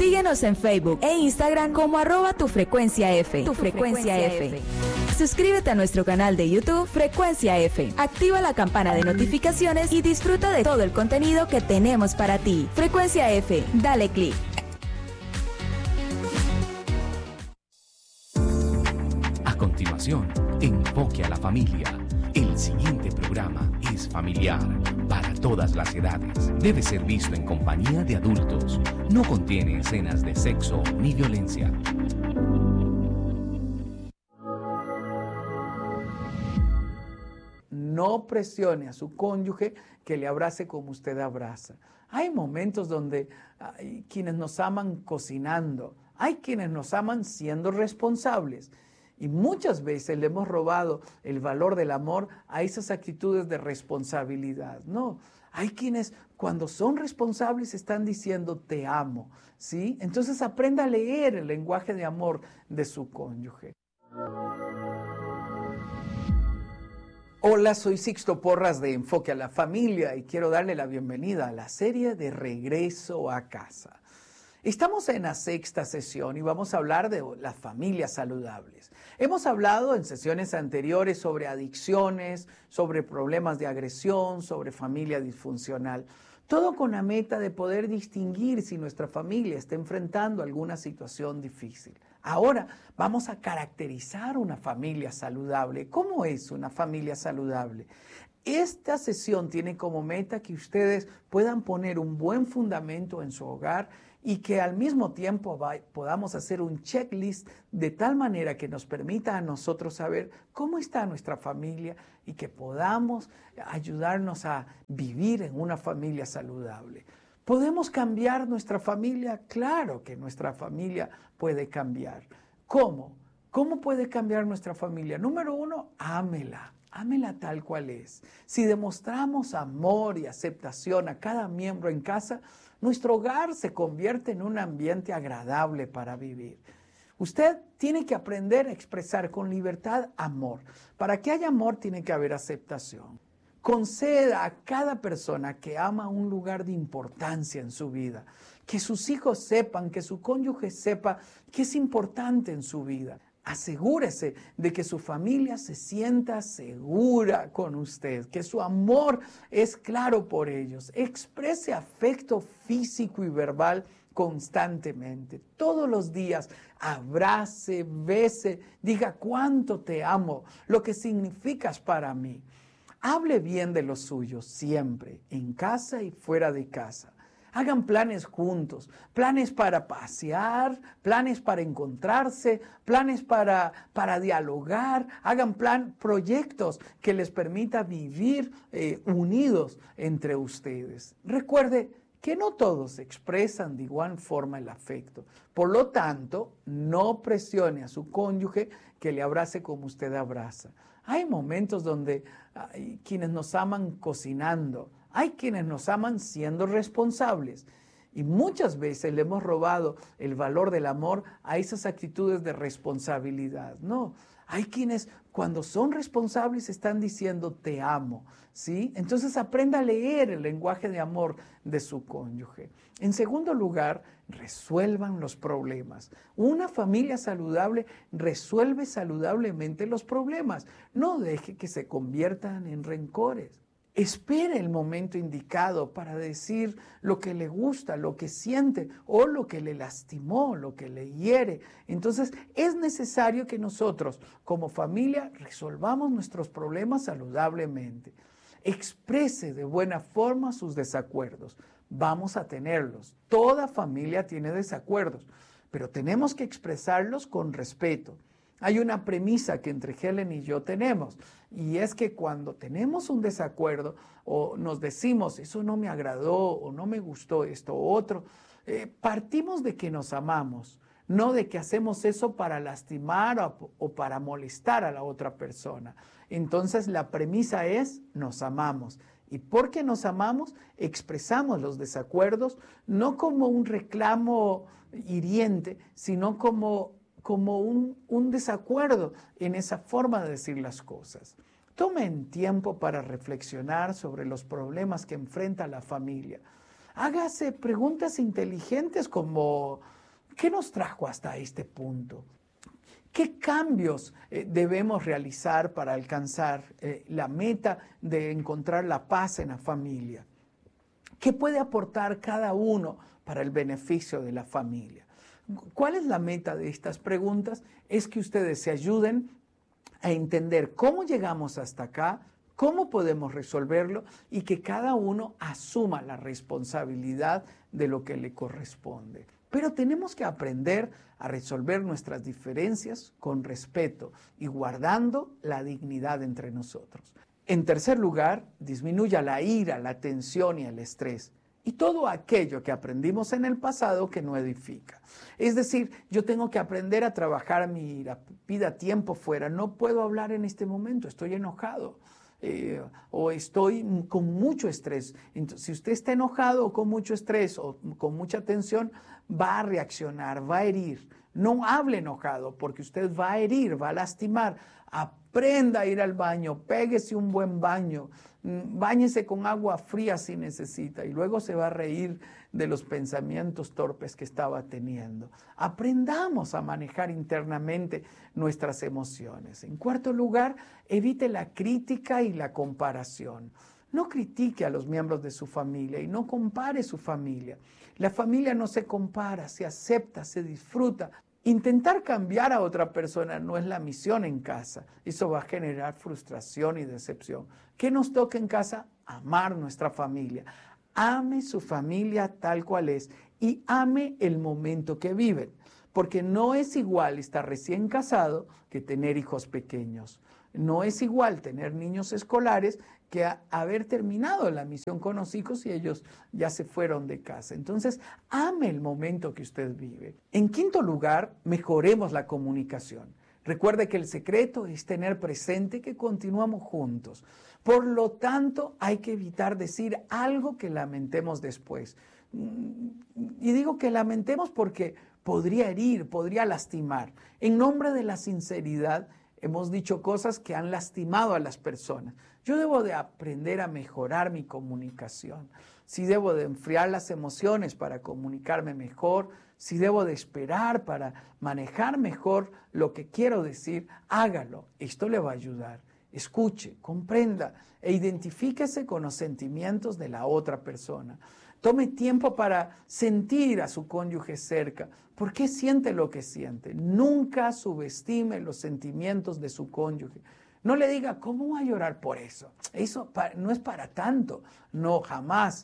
Síguenos en Facebook e Instagram como @tufrecuenciaF. Tu Frecuencia F. Suscríbete a nuestro canal de YouTube Frecuencia F. Activa la campana de notificaciones y disfruta de todo el contenido que tenemos para ti. Frecuencia F, dale clic. A continuación, Enfoque a la Familia. El siguiente programa es familiar para todas las edades. Debe ser visto en compañía de adultos. No contiene escenas de sexo ni violencia. No presione a su cónyuge que le abrace como usted abraza. Hay momentos donde hay quienes nos aman cocinando, hay quienes nos aman siendo responsables. Y muchas veces le hemos robado el valor del amor a esas actitudes de responsabilidad. No, hay quienes cuando son responsables están diciendo te amo, ¿sí? Entonces aprenda a leer el lenguaje de amor de su cónyuge. Hola, soy Sixto Porras de Enfoque a la Familia y quiero darle la bienvenida a la serie de Regreso a Casa. Estamos en la 6ª sesión y vamos a hablar de las familias saludables. Hemos hablado en sesiones anteriores sobre adicciones, sobre problemas de agresión, sobre familia disfuncional. Todo con la meta de poder distinguir si nuestra familia está enfrentando alguna situación difícil. Ahora vamos a caracterizar una familia saludable. ¿Cómo es una familia saludable? Esta sesión tiene como meta que ustedes puedan poner un buen fundamento en su hogar y que al mismo tiempo podamos hacer un checklist de tal manera que nos permita a nosotros saber cómo está nuestra familia y que podamos ayudarnos a vivir en una familia saludable. ¿Podemos cambiar nuestra familia? Claro que nuestra familia puede cambiar. ¿Cómo? ¿Cómo puede cambiar nuestra familia? Número 1, ámela. Ámela tal cual es. Si demostramos amor y aceptación a cada miembro en casa, nuestro hogar se convierte en un ambiente agradable para vivir. Usted tiene que aprender a expresar con libertad amor. Para que haya amor tiene que haber aceptación. Conceda a cada persona que ama un lugar de importancia en su vida. Que sus hijos sepan, que su cónyuge sepa que es importante en su vida. Asegúrese de que su familia se sienta segura con usted, que su amor es claro por ellos. Exprese afecto físico y verbal constantemente. Todos los días abrace, bese, diga cuánto te amo, lo que significas para mí. Hable bien de los suyos siempre, en casa y fuera de casa. Hagan planes juntos, planes para pasear, planes para encontrarse, planes para dialogar. Hagan proyectos que les permita vivir unidos entre ustedes. Recuerde que no todos expresan de igual forma el afecto. Por lo tanto, no presione a su cónyuge que le abrace como usted abraza. Hay momentos donde hay quienes nos aman cocinando, hay quienes nos aman siendo responsables. Y muchas veces le hemos robado el valor del amor a esas actitudes de responsabilidad. No, hay quienes cuando son responsables están diciendo te amo, ¿sí? Entonces aprenda a leer el lenguaje de amor de su cónyuge. En segundo lugar, resuelvan los problemas. Una familia saludable resuelve saludablemente los problemas. No deje que se conviertan en rencores. Espere el momento indicado para decir lo que le gusta, lo que siente o lo que le lastimó, lo que le hiere. Entonces es necesario que nosotros como familia resolvamos nuestros problemas saludablemente. Exprese de buena forma sus desacuerdos. Vamos a tenerlos. Toda familia tiene desacuerdos, pero tenemos que expresarlos con respeto. Hay una premisa que entre Helen y yo tenemos, y es que cuando tenemos un desacuerdo o nos decimos, eso no me agradó o no me gustó esto o otro, partimos de que nos amamos, no de que hacemos eso para lastimar o para molestar a la otra persona. Entonces la premisa es, nos amamos. Y porque nos amamos, expresamos los desacuerdos, no como un reclamo hiriente, sino como un desacuerdo en esa forma de decir las cosas. Tomen tiempo para reflexionar sobre los problemas que enfrenta la familia. Hágase preguntas inteligentes como ¿Qué nos trajo hasta este punto? ¿Qué cambios debemos realizar para alcanzar la meta de encontrar la paz en la familia? ¿Qué puede aportar cada uno para el beneficio de la familia? ¿Cuál es la meta de estas preguntas? Es que ustedes se ayuden a entender cómo llegamos hasta acá, cómo podemos resolverlo y que cada uno asuma la responsabilidad de lo que le corresponde. Pero tenemos que aprender a resolver nuestras diferencias con respeto y guardando la dignidad entre nosotros. En tercer lugar, disminuya la ira, la tensión y el estrés. Y todo aquello que aprendimos en el pasado que no edifica. Es decir, yo tengo que aprender a trabajar mi ira, pida tiempo fuera, no puedo hablar en este momento, estoy enojado. O estoy con mucho estrés. Entonces, si usted está enojado o con mucho estrés o con mucha tensión, va a reaccionar, va a herir. No hable enojado porque usted va a herir, va a lastimar. Aprenda a ir al baño, péguese un buen baño, báñese con agua fría si necesita y luego se va a reír de los pensamientos torpes que estaba teniendo. Aprendamos a manejar internamente nuestras emociones. En cuarto lugar, evite la crítica y la comparación. No critique a los miembros de su familia y no compare su familia. La familia no se compara, se acepta, se disfruta. Intentar cambiar a otra persona no es la misión en casa. Eso va a generar frustración y decepción. ¿Qué nos toca en casa? Amar nuestra familia. Ame su familia tal cual es y ame el momento que viven. Porque no es igual estar recién casado que tener hijos pequeños. No es igual tener niños escolares que haber terminado la misión con los hijos y ellos ya se fueron de casa. Entonces, ame el momento que usted vive. En quinto lugar, mejoremos la comunicación. Recuerde que el secreto es tener presente que continuamos juntos. Por lo tanto, hay que evitar decir algo que lamentemos después. Y digo que lamentemos porque podría herir, podría lastimar. En nombre de la sinceridad, hemos dicho cosas que han lastimado a las personas. Yo debo de aprender a mejorar mi comunicación. Si debo de enfriar las emociones para comunicarme mejor, si debo de esperar para manejar mejor lo que quiero decir, hágalo. Esto le va a ayudar. Escuche, comprenda e identifíquese con los sentimientos de la otra persona. Tome tiempo para sentir a su cónyuge cerca. ¿Por qué siente lo que siente? Nunca subestime los sentimientos de su cónyuge. No le diga, ¿cómo voy a llorar por eso? Eso no es para tanto. No, jamás.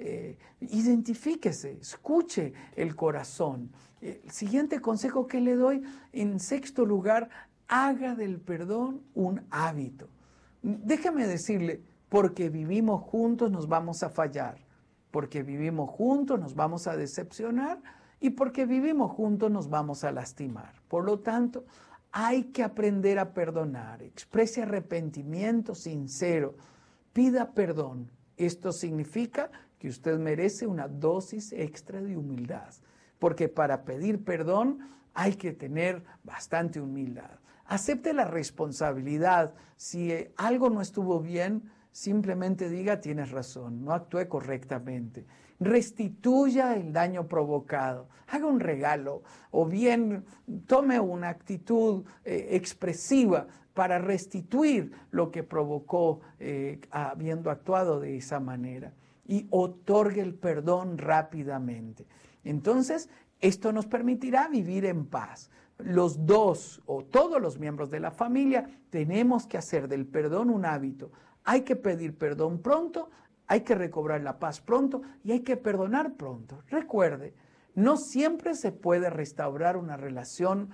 Identifíquese, escuche el corazón. El siguiente consejo que le doy, en sexto lugar, haga del perdón un hábito. Déjame decirle, porque vivimos juntos nos vamos a fallar. Porque vivimos juntos nos vamos a decepcionar y porque vivimos juntos nos vamos a lastimar. Por lo tanto, hay que aprender a perdonar. Exprese arrepentimiento sincero. Pida perdón. Esto significa que usted merece una dosis extra de humildad. Porque para pedir perdón hay que tener bastante humildad. Acepte la responsabilidad. Si algo no estuvo bien, simplemente diga, tienes razón, no actué correctamente. Restituya el daño provocado, haga un regalo o bien tome una actitud expresiva para restituir lo que provocó habiendo actuado de esa manera y otorgue el perdón rápidamente. Entonces, esto nos permitirá vivir en paz. Los dos o todos los miembros de la familia tenemos que hacer del perdón un hábito. Hay que pedir perdón pronto, hay que recobrar la paz pronto y hay que perdonar pronto. Recuerde, no siempre se puede restaurar una relación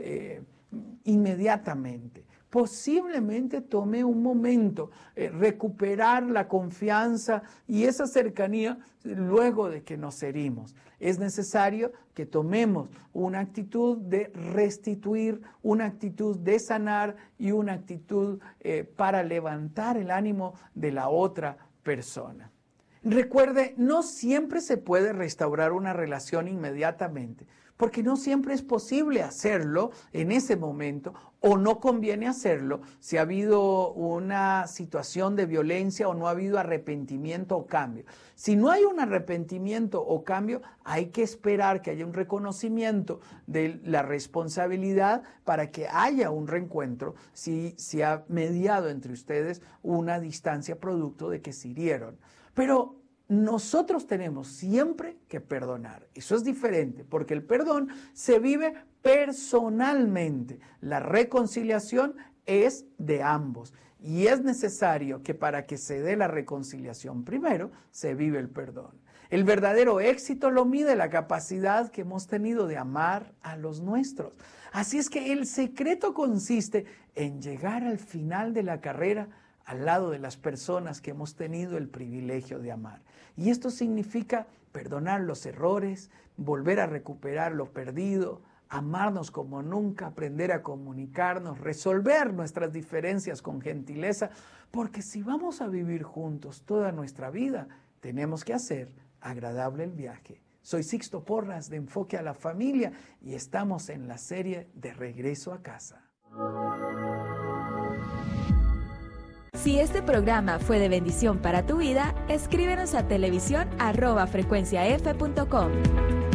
inmediatamente. Posiblemente tome un momento recuperar la confianza y esa cercanía luego de que nos herimos. Es necesario que tomemos una actitud de restituir, una actitud de sanar y una actitud para levantar el ánimo de la otra persona. Recuerde, no siempre se puede restaurar una relación inmediatamente. porque no siempre es posible hacerlo en ese momento o no conviene hacerlo si ha habido una situación de violencia o no ha habido arrepentimiento o cambio. Si no hay un arrepentimiento o cambio, hay que esperar que haya un reconocimiento de la responsabilidad para que haya un reencuentro si se ha mediado entre ustedes una distancia producto de que se hirieron. Pero nosotros tenemos siempre que perdonar. Eso es diferente, porque el perdón se vive personalmente. La reconciliación es de ambos. Y es necesario que para que se dé la reconciliación primero, se vive el perdón. El verdadero éxito lo mide la capacidad que hemos tenido de amar a los nuestros. Así es que el secreto consiste en llegar al final de la carrera al lado de las personas que hemos tenido el privilegio de amar. Y esto significa perdonar los errores, volver a recuperar lo perdido, amarnos como nunca, aprender a comunicarnos, resolver nuestras diferencias con gentileza, porque si vamos a vivir juntos toda nuestra vida, tenemos que hacer agradable el viaje. Soy Sixto Porras de Enfoque a la Familia y estamos en la serie de Regreso a Casa. Si este programa fue de bendición para tu vida, escríbenos a televisión@frecuenciaf.com.